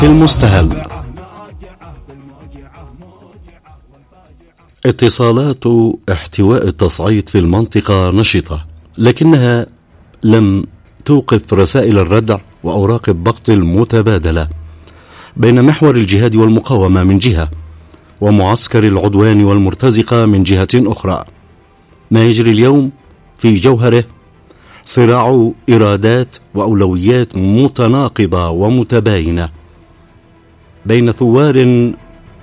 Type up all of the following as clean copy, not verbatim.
في المستهل. اتصالات احتواء التصعيد في المنطقة نشطة، لكنها لم توقف رسائل الردع وأوراق الضغط المتبادلة بين محور الجهاد والمقاومة من جهة ومعسكر العدوان والمرتزقة من جهة أخرى. ما يجري اليوم في جوهره صراع إرادات وأولويات متناقضة ومتباينة بين ثوار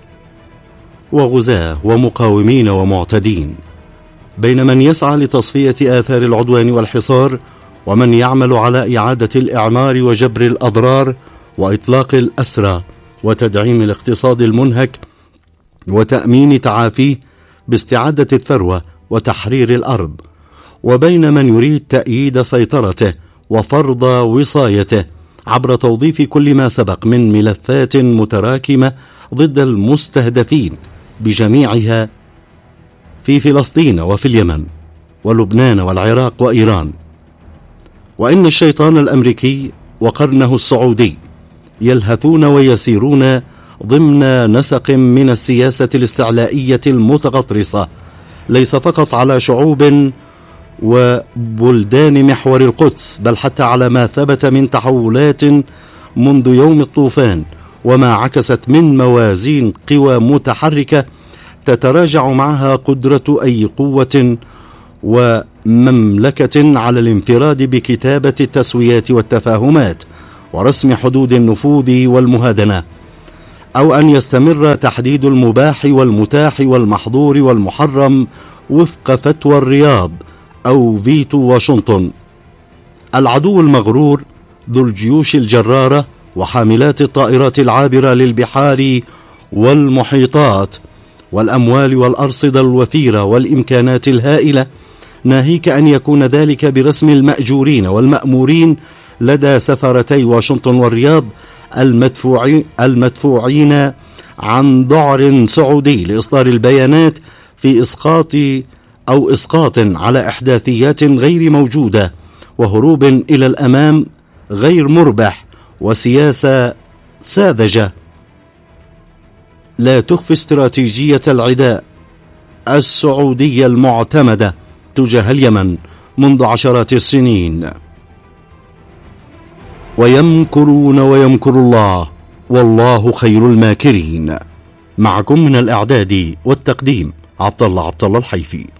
وغزاة ومقاومين ومعتدين، بين من يسعى لتصفية آثار العدوان والحصار ومن يعمل على إعادة الإعمار وجبر الأضرار وإطلاق الأسرى وتدعيم الاقتصاد المنهك وتأمين تعافيه باستعادة الثروة وتحرير الأرض، وبين من يريد تأييد سيطرته وفرض وصايته عبر توظيف كل ما سبق من ملفات متراكمة ضد المستهدفين بجميعها في فلسطين وفي اليمن ولبنان والعراق وإيران. وإن الشيطان الأمريكي وقرنه السعودي يلهثون ويسيرون ضمن نسق من السياسة الاستعلائية المتغطرسة، ليس فقط على شعوب وبلدان محور القدس، بل حتى على ما ثبت من تحولات منذ يوم الطوفان وما عكست من موازين قوى متحركة تتراجع معها قدرة أي قوة ومملكة على الانفراد بكتابة التسويات والتفاهمات ورسم حدود النفوذ والمهادنة، أو أن يستمر تحديد المباح والمتاح والمحظور والمحرم وفق فتوى الرياض أو فيتو واشنطن. العدو المغرور ذو الجيوش الجرارة وحاملات الطائرات العابرة للبحار والمحيطات والأموال والأرصدة الوفيرة والإمكانات الهائلة، ناهيك أن يكون ذلك برسم المأجورين والمأمورين لدى سفارتي واشنطن والرياض المدفوعين عن ذعر سعودي لإصدار البيانات في إسقاط على إحداثيات غير موجودة وهروب إلى الأمام غير مربح وسياسة ساذجة لا تخفي استراتيجية العداء السعودية المعتمدة تجاه اليمن منذ عشرات السنين. ويمكرون ويمكر الله والله خير الماكرين. معكم من الإعداد والتقديم عبد الله الحيفي.